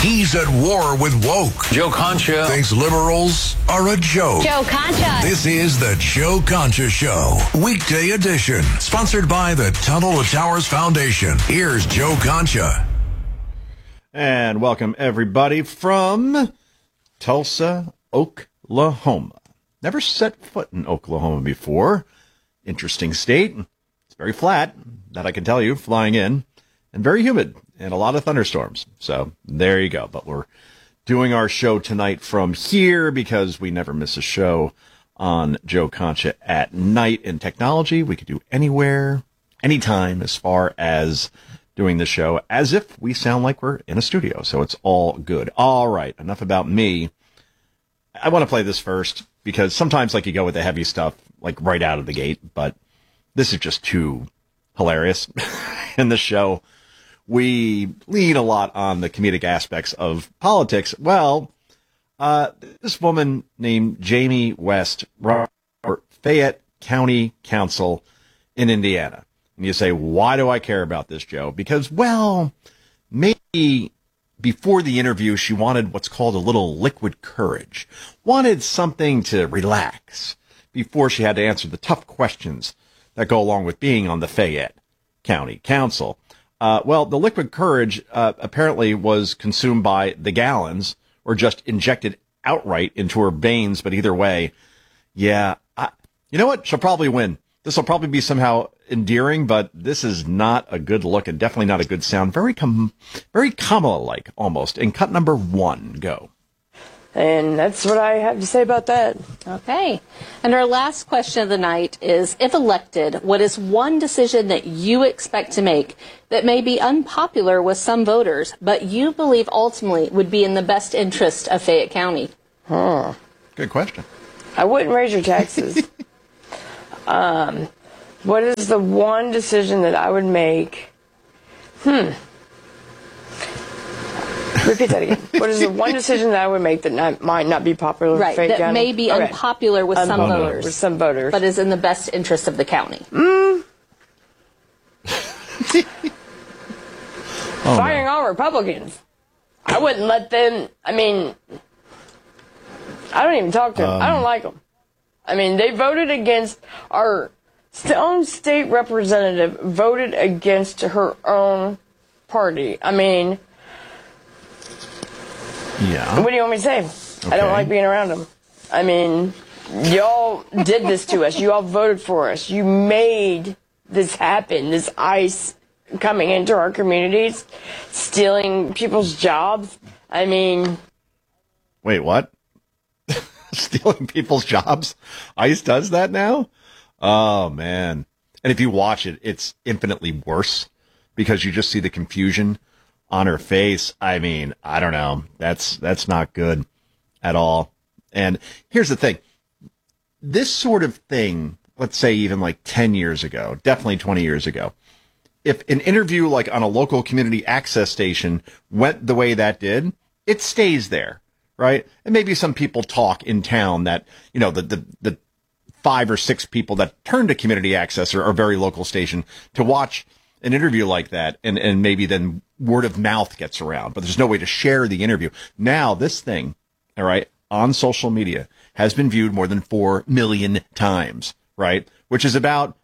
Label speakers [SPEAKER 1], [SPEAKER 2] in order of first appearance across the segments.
[SPEAKER 1] He's at war with woke.
[SPEAKER 2] Joe Concha
[SPEAKER 1] thinks liberals are a joke.
[SPEAKER 3] Joe Concha.
[SPEAKER 1] This is the Joe Concha Show, weekday edition, sponsored by the Tunnel to Towers Foundation. Here's Joe Concha.
[SPEAKER 4] And welcome everybody from Tulsa, Oklahoma. Never set foot in Oklahoma before. Interesting state. It's very flat, that I can tell you, flying in, and very humid. And a lot of thunderstorms. So there you go. But we're doing our show tonight from here because we never miss a show on Joe Concha at night. In technology, we could do anywhere, anytime, as far as doing the show as if we sound like we're in a studio. So it's all good. All right. Enough about me. I want to play this first because sometimes like you go with the heavy stuff like right out of the gate, but this is just too hilarious in the show. We lean a lot on the comedic aspects of politics. Well, this woman named Jamie West, Fayette County Council in Indiana. And you say, why do I care about this, Joe? Because, well, maybe before the interview, she wanted what's called a little liquid courage. Wanted something to relax before she had to answer the tough questions that go along with being on the Fayette County Council. Well, the liquid courage apparently was consumed by the gallons or just injected outright into her veins. But either way, yeah, you know what? She'll probably win. This will probably be somehow endearing, but this is not a good look and definitely not a good sound. Very Kamala-like almost. And cut number 1, go.
[SPEAKER 5] And that's what I have to say about that.
[SPEAKER 3] Okay. And our last question of the night is, if elected, what is one decision that you expect to make that may be unpopular with some voters, but you believe ultimately would be in the best interest of Fayette County?
[SPEAKER 4] Good question.
[SPEAKER 5] I wouldn't raise your taxes. What is the one decision that I would make? Repeat that again. What is the one decision that I would make that might not be popular
[SPEAKER 3] right,
[SPEAKER 5] with Fayette
[SPEAKER 3] that
[SPEAKER 5] County?
[SPEAKER 3] may be unpopular with some voters.
[SPEAKER 5] With some voters.
[SPEAKER 3] But is in the best interest of the county.
[SPEAKER 5] Firing all Republicans. I wouldn't let them, I don't even talk to them. I don't like them. They voted against our own state representative, voted against her own party.
[SPEAKER 4] Yeah.
[SPEAKER 5] What do you want me to say? Okay. I don't like being around them. Y'all did this to us. You all voted for us. You made this happen, this ICE coming into our communities, stealing people's jobs.
[SPEAKER 4] Wait, what? Stealing people's jobs? ICE does that now? Oh, man. And if you watch it, it's infinitely worse because you just see the confusion on her face. I don't know. That's not good at all. And here's the thing. This sort of thing, let's say even like 10 years ago, definitely 20 years ago, if an interview like on a local community access station went the way that did, it stays there, right? And maybe some people talk in town that, the 5 or 6 people that turn to community access or very local station to watch an interview like that, and maybe then word of mouth gets around, but there's no way to share the interview. Now, this thing, all right, on social media has been viewed more than 4 million times, right? Which is about,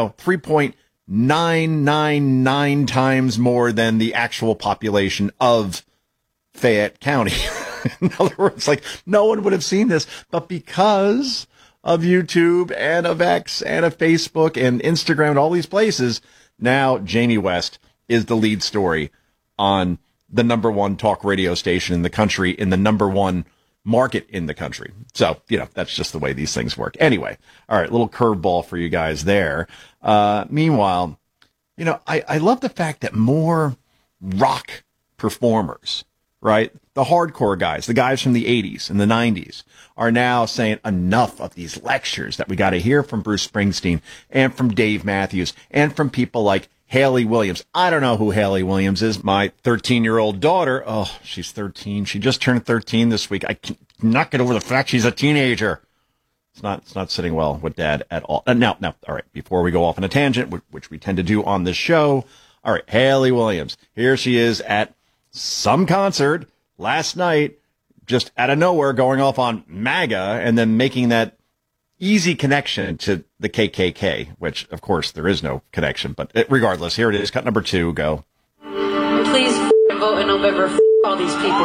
[SPEAKER 4] 3.999 times more than the actual population of Fayette County. In other words, no one would have seen this, but because of YouTube and of X and of Facebook and Instagram and all these places, now Jamie West is the lead story on the number 1 talk radio station in the country, in the number 1 market in the country. So, that's just the way these things work. Anyway, all right, little curveball for you guys there. Meanwhile, I love the fact that more rock performers, right? The hardcore guys, the guys from the 80s and the 90s are now saying enough of these lectures that we got to hear from Bruce Springsteen and from Dave Matthews and from people like Hayley Williams. I don't know who Hayley Williams is. My 13-year-old daughter, she's 13. She just turned 13 this week. I cannot get over the fact she's a teenager. It's not sitting well with Dad at all. Now, all right, before we go off on a tangent, which we tend to do on this show, all right, Hayley Williams. Here she is at some concert last night, just out of nowhere, going off on MAGA and then making that easy connection to the KKK, which, of course, there is no connection. But regardless, here it is. Cut number 2. Go.
[SPEAKER 2] Please vote in November. All these people.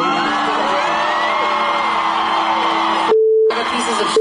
[SPEAKER 2] Pieces of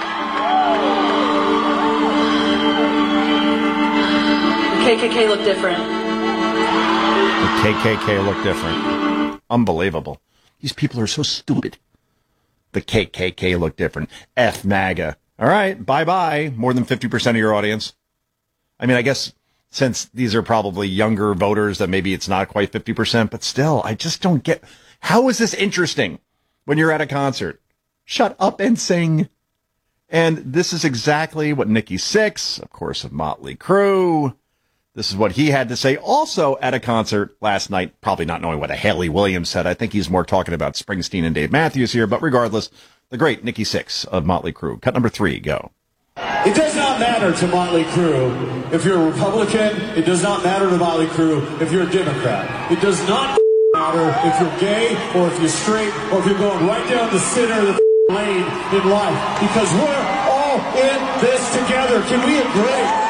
[SPEAKER 2] The KKK look different.
[SPEAKER 4] The KKK look different. Unbelievable. These people are so stupid. The KKK look different. F MAGA. All right, bye-bye. More than 50% of your audience. I mean, I guess since these are probably younger voters, that maybe it's not quite 50%, but still, I just don't get... How is this interesting when you're at a concert? Shut up and sing. And this is exactly what Nikki Sixx, of course, of Motley Crue, this is what he had to say also at a concert last night, probably not knowing what a Haley Williams said. I think he's more talking about Springsteen and Dave Matthews here, but regardless, the great Nikki Sixx of Motley Crue. Cut number 3, go.
[SPEAKER 6] It does not matter to Motley Crue if you're a Republican. It does not matter to Motley Crue if you're a Democrat. It does not matter if you're gay or if you're straight or if you're going right down the center of the lane in life, because we're all in this together. Can we agree?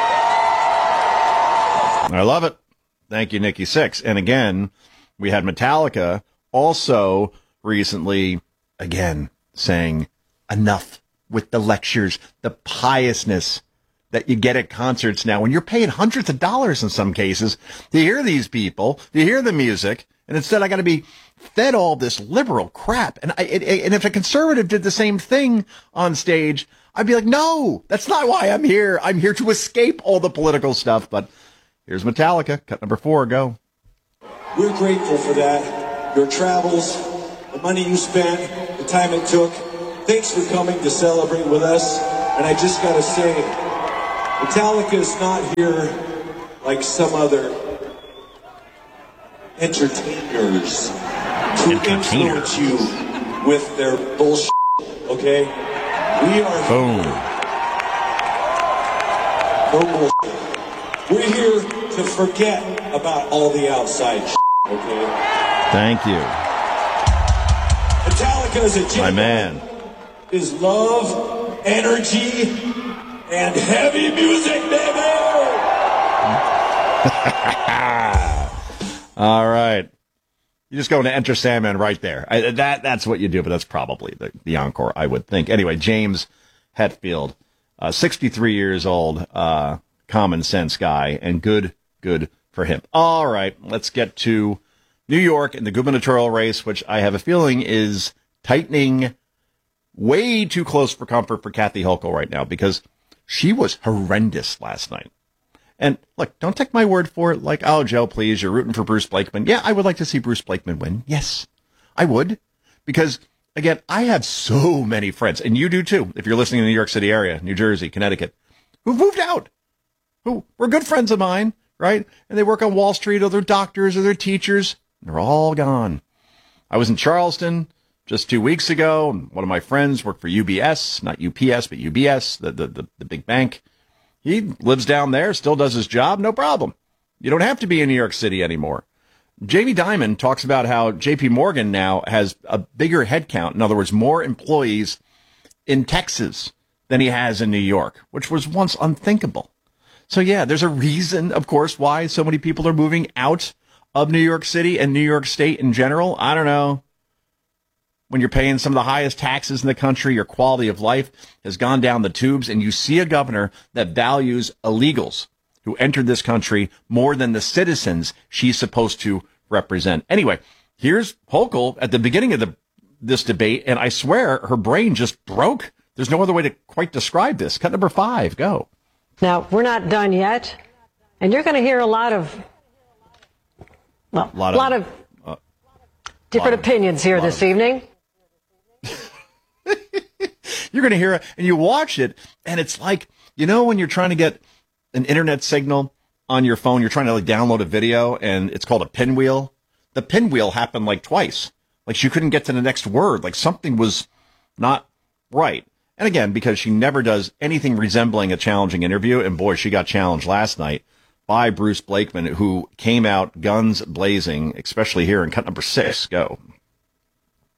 [SPEAKER 4] I love it. Thank you, Nikki Sixx. And again, we had Metallica also recently, again, saying enough with the lectures, the piousness that you get at concerts now when you're paying hundreds of dollars in some cases to hear these people, to hear the music. And instead I got to be fed all this liberal crap. And if a conservative did the same thing on stage, I'd be like, no, that's not why I'm here. I'm here to escape all the political stuff. But here's Metallica. Cut number 4, go.
[SPEAKER 6] We're grateful for that. Your travels, the money you spent, the time it took. Thanks for coming to celebrate with us. And I just got to say, Metallica is not here like some other entertainers to influence you with their bullshit, okay? We are
[SPEAKER 4] Boom.
[SPEAKER 6] No bullshit. We're here to forget about all the outside shit, okay?
[SPEAKER 4] Thank you.
[SPEAKER 6] Metallica's agenda
[SPEAKER 4] My man.
[SPEAKER 6] is love, energy, and heavy music, baby!
[SPEAKER 4] All right. You just go into Enter Sandman right there. That's what you do, but that's probably the encore, I would think. Anyway, James Hetfield, 63 years old, common sense guy, and good for him. All right, let's get to New York and the gubernatorial race, which I have a feeling is tightening way too close for comfort for Kathy Hochul right now, because she was horrendous last night. And look, don't take my word for it like, oh, Joe, please, you're rooting for Bruce Blakeman. Yeah, I would like to see Bruce Blakeman win. Yes, I would. Because, again, I have so many friends, and you do too, if you're listening in the New York City area, New Jersey, Connecticut, who've moved out, who were good friends of mine, right? And they work on Wall Street, or they're doctors, or they're teachers. They're all gone. I was in Charleston just 2 weeks ago. One of my friends worked for UBS, not UPS, but UBS, the big bank. He lives down there, still does his job, no problem. You don't have to be in New York City anymore. Jamie Dimon talks about how JP Morgan now has a bigger headcount. In other words, more employees in Texas than he has in New York, which was once unthinkable. So yeah, there's a reason, of course, why so many people are moving out of New York City and New York State in general. I don't know. When you're paying some of the highest taxes in the country, your quality of life has gone down the tubes, and you see a governor that values illegals who entered this country more than the citizens she's supposed to represent. Anyway, here's Hochul at the beginning of this debate, and I swear her brain just broke. There's no other way to quite describe this. Cut number 5, go.
[SPEAKER 7] Now, we're not done yet, and you're going to hear a lot of different opinions here this evening.
[SPEAKER 4] You're going to hear it, and you watch it, and it's like, you know, when you're trying to get an internet signal on your phone, you're trying to like download a video, and it's called a pinwheel. The pinwheel happened like twice. Like she couldn't get to the next word. Like something was not right. And again, because she never does anything resembling a challenging interview, and boy, she got challenged last night by Bruce Blakeman, who came out guns blazing, especially here in cut number 6. Go.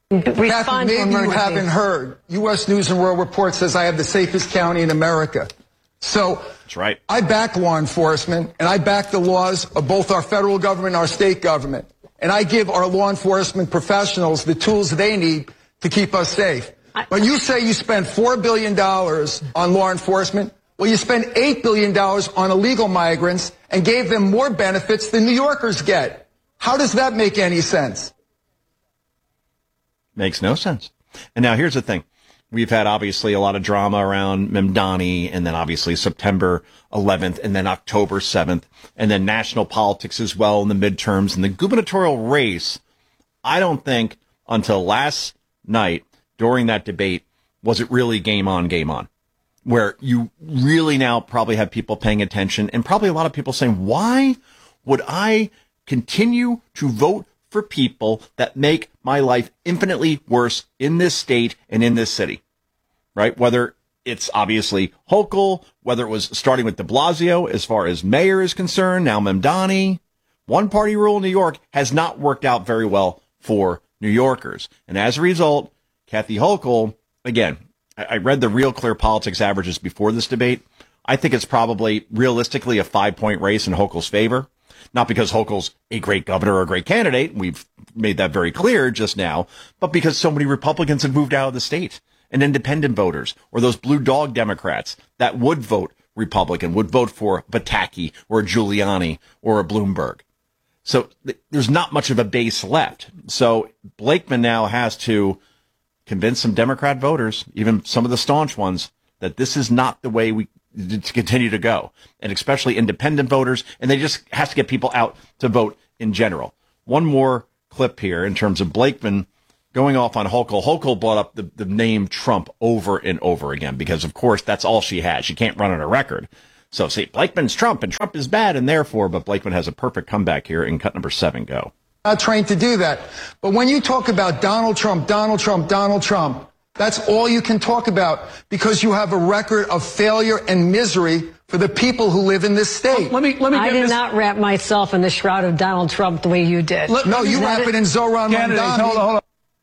[SPEAKER 7] respond to
[SPEAKER 8] maybe you
[SPEAKER 7] emergencies.
[SPEAKER 8] haven't heard. U.S. News and World Report says I have the safest county in America. So
[SPEAKER 4] That's right.
[SPEAKER 8] I back law enforcement, and I back the laws of both our federal government and our state government. And I give our law enforcement professionals the tools they need to keep us safe. But you say you spend $4 billion on law enforcement. Well, you spend $8 billion on illegal migrants and gave them more benefits than New Yorkers get. How does that make any sense?
[SPEAKER 4] Makes no sense. And now here's the thing. We've had obviously a lot of drama around Mamdani, and then obviously September 11th, and then October 7th, and then national politics as well in the midterms and the gubernatorial race. I don't think until last night during that debate was it really game on, where you really now probably have people paying attention and probably a lot of people saying, why would I continue to vote for people that make my life infinitely worse in this state and in this city, right? Whether it's obviously Hochul, whether it was starting with de Blasio as far as mayor is concerned, now Mamdani. One party rule in New York has not worked out very well for New Yorkers. And as a result, Kathy Hochul, again, I read the Real Clear Politics averages before this debate. I think it's probably realistically a 5-point race in Hochul's favor. Not because Hochul's a great governor or a great candidate. We've made that very clear just now, but because so many Republicans have moved out of the state and independent voters or those blue dog Democrats that would vote Republican would vote for Pataki or a Giuliani or a Bloomberg. So there's not much of a base left. So Blakeman now has to convince some Democrat voters, even some of the staunch ones, that this is not the way we to continue to go, and especially independent voters, and they just have to get people out to vote in general. One more clip here in terms of Blakeman going off on Hochul. Hochul brought up the name Trump over and over again because, of course, that's all she had. She can't run on a record. So, see, Blakeman's Trump, and Trump is bad, and therefore, but Blakeman has a perfect comeback here in cut number 7. Go.
[SPEAKER 8] Not trained to do that. But when you talk about Donald Trump, that's all you can talk about because you have a record of failure and misery for the people who live in this state.
[SPEAKER 7] I did not wrap myself in the shroud of Donald Trump the way you did.
[SPEAKER 8] No, you wrap it in Zohran Mamdani.
[SPEAKER 6] Hold on.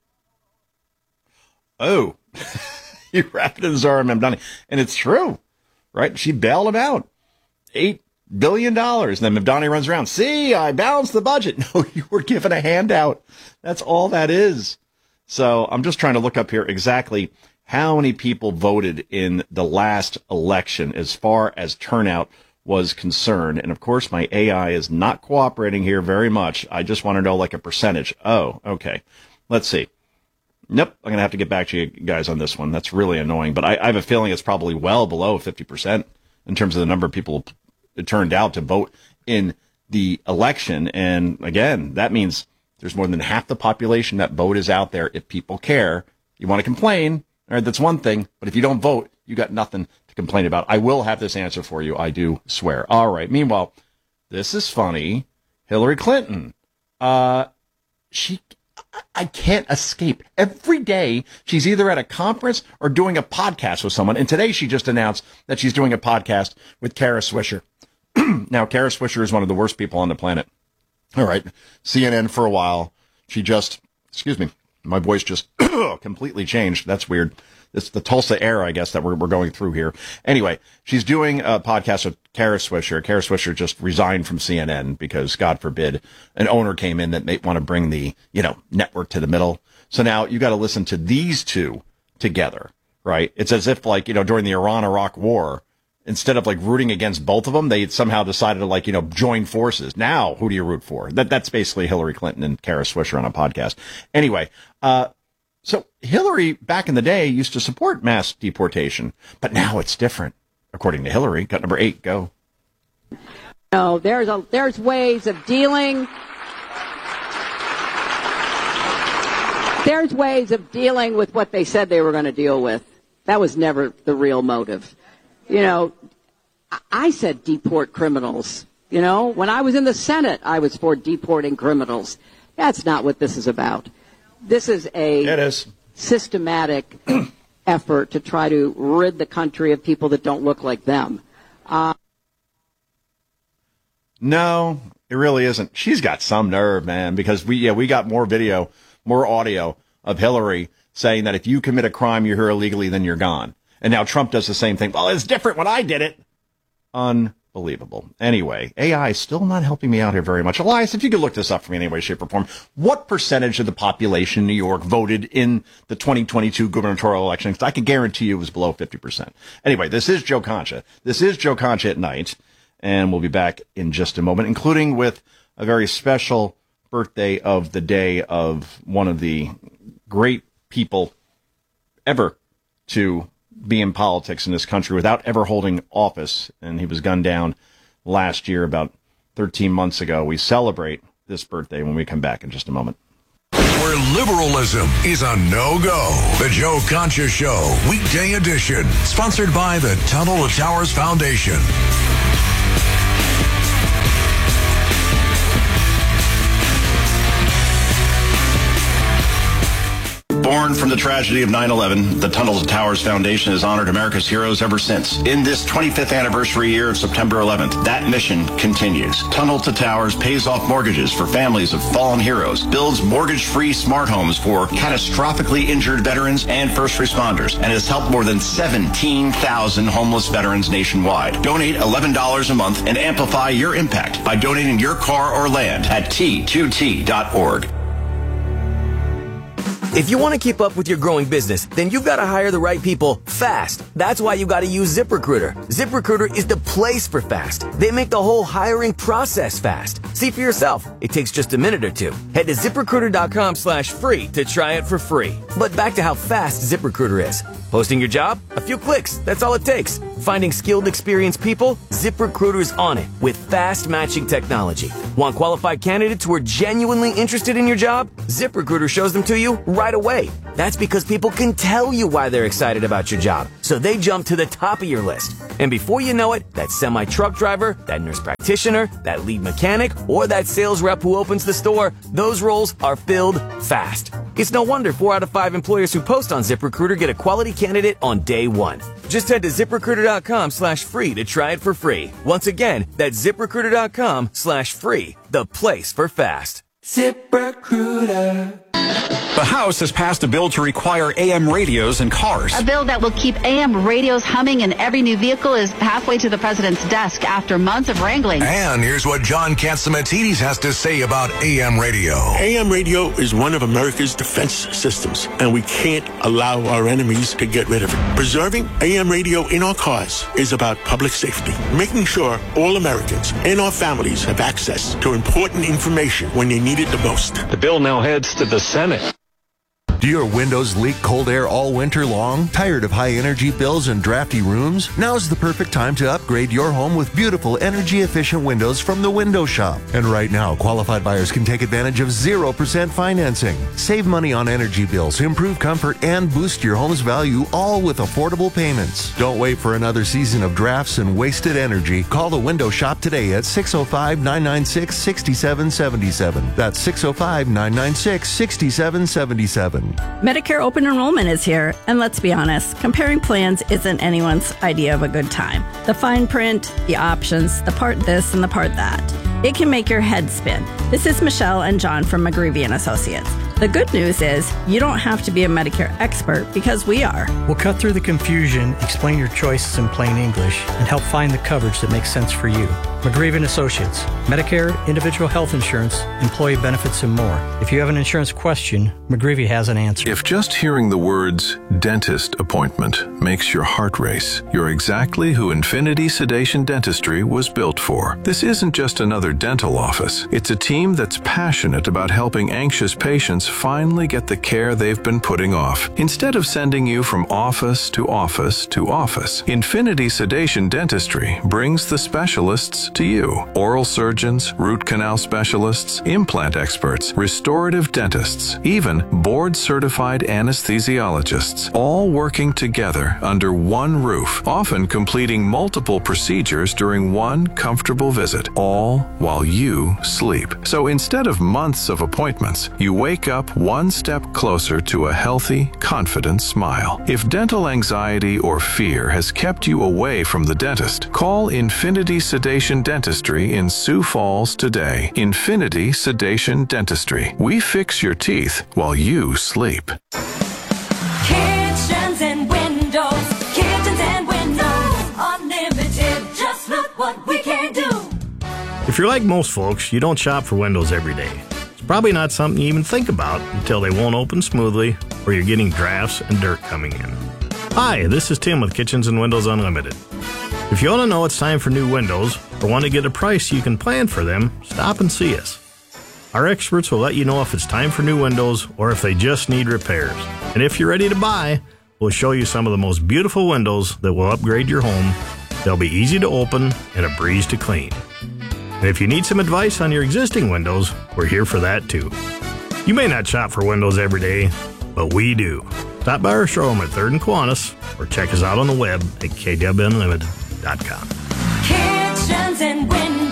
[SPEAKER 4] Oh, you wrapped it in Zohran Mamdani. And it's true, right? She bailed him out. $8 billion. And then Mamdani runs around. See, I balanced the budget. No, you were given a handout. That's all that is. So I'm just trying to look up here exactly how many people voted in the last election as far as turnout was concerned. And of course, my AI is not cooperating here very much. I just want to know like a percentage. Oh, okay. Let's see. Nope. I'm going to have to get back to you guys on this one. That's really annoying, but I have a feeling it's probably well below 50% in terms of the number of people that turned out to vote in the election. And again, that means there's more than half the population that vote is out there. If people care, you want to complain, all right, that's one thing. But if you don't vote, you got nothing to complain about. I will have this answer for you. I do swear. All right. Meanwhile, this is funny. Hillary Clinton. I can't escape. Every day she's either at a conference or doing a podcast with someone. And today she just announced that she's doing a podcast with Kara Swisher. Now, Kara Swisher is one of the worst people on the planet. All right. CNN for a while. She just, excuse me, my voice just completely changed. That's weird. It's the Tulsa era, I guess, that we're going through here. Anyway, she's doing a podcast with Kara Swisher. Kara Swisher just resigned from CNN because, God forbid, an owner came in that may want to bring the, network to the middle. So now you got to listen to these two together, right? It's as if during the Iran-Iraq war, instead of rooting against both of them, they somehow decided to join forces. Now, who do you root for? That's basically Hillary Clinton and Kara Swisher on a podcast. Anyway, so Hillary back in the day used to support mass deportation, but now it's different, according to Hillary. Cut number 8, go.
[SPEAKER 9] No, there's ways of dealing. There's ways of dealing with what they said they were going to deal with. That was never the real motive. I said deport criminals. When I was in the Senate, I was for deporting criminals. That's not what this is about. This is a systematic effort to try to rid the country of people that don't look like them.
[SPEAKER 4] No, it really isn't. She's got some nerve, man, because we got more video, more audio of Hillary saying that if you commit a crime, you're here illegally, then you're gone. And now Trump does the same thing. Well, it's different when I did it. Unbelievable. Anyway, AI is still not helping me out here very much. Elias, if you could look this up for me in any way, shape, or form, what percentage of the population in New York voted in the 2022 gubernatorial election? Because I can guarantee you it was below 50%. Anyway, this is Joe Concha. This is Joe Concha at Night, and we'll be back in just a moment, including with a very special birthday of the day of one of the great people ever to be in politics in this country without ever holding office. And he was gunned down last year, about 13 months ago. We celebrate this birthday when we come back in just a moment.
[SPEAKER 1] Where liberalism is a no-go. The Joe Concha Show, weekday edition. Sponsored by the Tunnel to Towers Foundation.
[SPEAKER 10] Born from the tragedy of 9/11, the Tunnel to Towers Foundation has honored America's heroes ever since. In this 25th anniversary year of September 11th, that mission continues. Tunnel to Towers pays off mortgages for families of fallen heroes, builds mortgage-free smart homes for catastrophically injured veterans and first responders, and has helped more than 17,000 homeless veterans nationwide. Donate $11 a month and amplify your impact by donating your car or land at T2T.org.
[SPEAKER 11] If you want to keep up with your growing business, then you've got to hire the right people fast. That's why you got to use ZipRecruiter. ZipRecruiter is the place for fast. They make the whole hiring process fast. See for yourself. It takes just a minute or two. Head to ZipRecruiter.com/free to try it for free. But back to how fast ZipRecruiter is. Posting your job? A few clicks. That's all it takes. Finding skilled, experienced people? ZipRecruiter's on it with fast matching technology. Want qualified candidates who are genuinely interested in your job? ZipRecruiter shows them to you right away. That's because people can tell you why they're excited about your job, so they jump to the top of your list. And before you know it, that semi-truck driver, that nurse practitioner, that lead mechanic, or that sales rep who opens the store, those roles are filled fast. It's no wonder 4 out of 5 employers who post on ZipRecruiter get a quality candidate on day one. Just head to ZipRecruiter.com/free to try it for free. Once again, that's ZipRecruiter.com/free, the place for fast. ZipRecruiter.
[SPEAKER 12] The House has passed a bill to require AM radios in cars.
[SPEAKER 13] A bill that will keep AM radios humming in every new vehicle is halfway to the president's desk after months of wrangling.
[SPEAKER 1] And here's what John Catsimatidis has to say about AM radio.
[SPEAKER 14] AM radio is one of America's defense systems, and we can't allow our enemies to get rid of it. Preserving AM radio in our cars is about public safety, making sure all Americans and our families have access to important information when they need it the most.
[SPEAKER 15] The bill now heads to the Senate.
[SPEAKER 16] Do your windows leak cold air all winter long? Tired of high energy bills and drafty rooms? Now's the perfect time to upgrade your home with beautiful energy efficient windows from the Window Shop. And right now, qualified buyers can take advantage of 0% financing. Save money on energy bills, improve comfort, and boost your home's value, all with affordable payments. Don't wait for another season of drafts and wasted energy. Call the Window Shop today at 605-996-6777. That's 605-996-6777.
[SPEAKER 17] Medicare open enrollment is here, and let's be honest, comparing plans isn't anyone's idea of a good time. The fine print, the options, the part this and the part that. It can make your head spin. This is Michelle and John from McGreevy & Associates. The good news is you don't have to be a Medicare expert because we are.
[SPEAKER 18] We'll cut through the confusion, explain your choices in plain English, and help find the coverage that makes sense for you. McGreevy & Associates. Medicare, individual health insurance, employee benefits, and more. If you have an insurance question, McGreevy has an answer.
[SPEAKER 19] If just hearing the words dentist appointment makes your heart race, you're exactly who Infinity Sedation Dentistry was built for. This isn't just another dental office. It's a team that's passionate about helping anxious patients finally get the care they've been putting off. Instead of sending you from office to office to office, Infinity Sedation Dentistry brings the specialists to you. Oral surgeons, root canal specialists, implant experts, restorative dentists, even board-certified anesthesiologists, all working together under one roof, often completing multiple procedures during one comfortable visit, all while you sleep. So instead of months of appointments, you wake up one step closer to a healthy, confident smile. If dental anxiety or fear has kept you away from the dentist, call Infinity Sedation Sedation Dentistry in Sioux Falls today. Infinity Sedation Dentistry. We fix your teeth while you sleep.
[SPEAKER 20] Kitchens and windows, unlimited. Just look what we can do.
[SPEAKER 21] If you're like most folks, you don't shop for windows every day. It's probably not something you even think about until they won't open smoothly or you're getting drafts and dirt coming in. Hi, this is Tim with Kitchens and Windows Unlimited. If you want to know it's time for new windows or want to get a price so you can plan for them, stop and see us. Our experts will let you know if it's time for new windows or if they just need repairs. And if you're ready to buy, we'll show you some of the most beautiful windows that will upgrade your home. They'll be easy to open and a breeze to clean. And if you need some advice on your existing windows, we're here for that too. You may not shop for windows every day, but we do. Stop by our showroom at 3rd and Kiwanis or check us out on the web at kwunlimited.com.
[SPEAKER 20] Kitchens and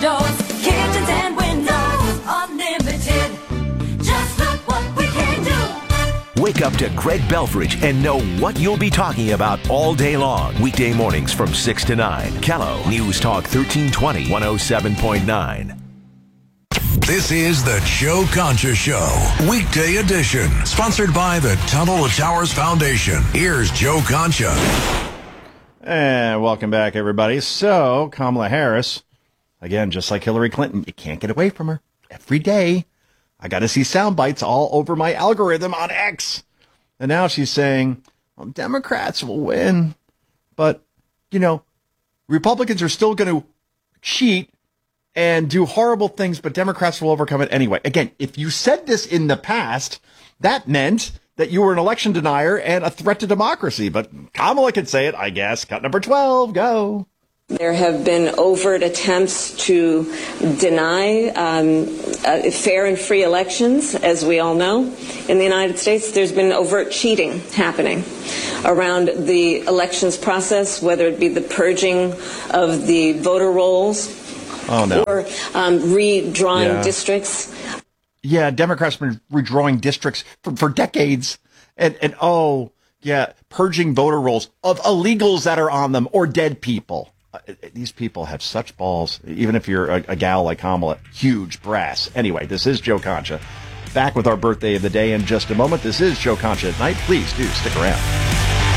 [SPEAKER 20] windows, unlimited. Just look what we can do.
[SPEAKER 22] Wake up to Greg Belfridge and know what you'll be talking about all day long. Weekday mornings from 6 to 9. Kello News Talk 1320, 107.9.
[SPEAKER 1] This is the Joe Concha Show, weekday edition, sponsored by the Tunnel to Towers Foundation. Here's Joe Concha.
[SPEAKER 4] And welcome back, everybody. So, Kamala Harris, again, just like Hillary Clinton, you can't get away from her. Every day, I got to see sound bites all over my algorithm on X. And now she's saying, well, Democrats will win, but, Republicans are still going to cheat and do horrible things, but Democrats will overcome it anyway. Again, if you said this in the past, that meant that you were an election denier and a threat to democracy. But Kamala could say it, I guess. Cut number 12, go.
[SPEAKER 23] There have been overt attempts to deny fair and free elections, as we all know. In the United States, there's been overt cheating happening around the elections process, whether it be the purging of the voter rolls, or redrawing districts.
[SPEAKER 4] Yeah, Democrats have been redrawing districts for decades. And purging voter rolls of illegals that are on them or dead people. These people have such balls, even if you're a gal like Kamala. Huge brass. Anyway, this is Joe Concha. Back with our birthday of the day in just a moment. This is Joe Concha at Night. Please do stick around.